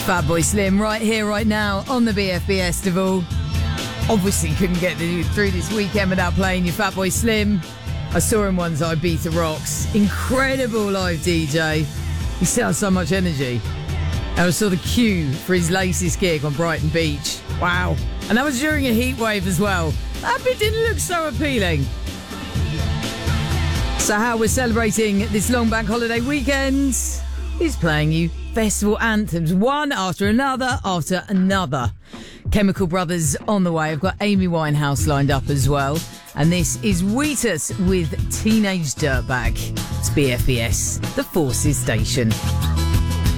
Fatboy Slim right here, right now on the BFB Festival. Obviously couldn't get through this weekend without playing your Fatboy Slim. I saw him once at Ibiza Rocks. Incredible live DJ. He still has so much energy. And I saw the queue for his latest gig on Brighton Beach. Wow. And that was during a heat wave as well. That bit didn't look so appealing. So how we're celebrating this long bank holiday weekend is playing you festival anthems, one after another after another. Chemical Brothers on the way. I've got Amy Winehouse lined up as well. And this is Wheatus with Teenage Dirtbag. It's BFBS, the Forces Station.